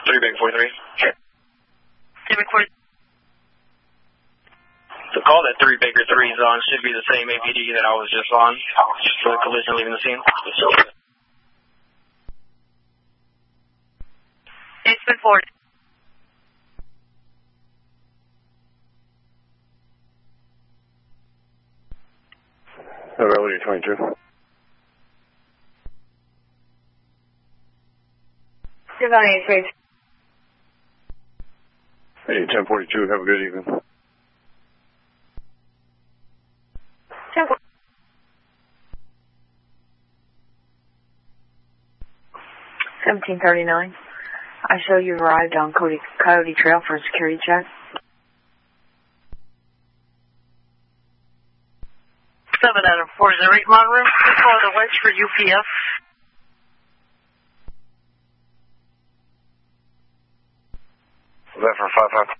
3 Big 43. 3 Big 43. The call that 3 Baker 3 is on should be the same APD that I was just on for the collision leaving the scene. It's been forward. Availability 22. Design 83. Hey, 1042, have a good evening. 1739. I show you arrived on Coyote Trail for a security check. 7 out of 4. Is there 8 Monroe? For the wedge for UPF. Was that for 500?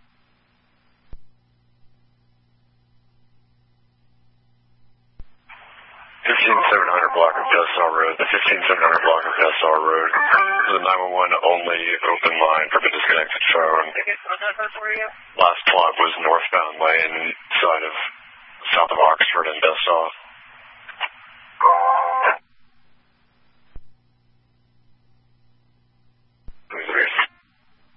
15700 block of Bessar Road. The 15700 block of Bessar Road. The 911 only open line for the disconnected phone. Last block was northbound lane side of south of Oxford and Bessar.